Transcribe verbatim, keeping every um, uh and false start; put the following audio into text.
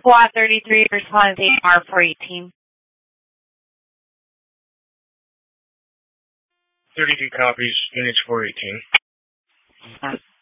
Squad thirty-three, responding to R four eighteen. thirty-three copies, units four eighteen.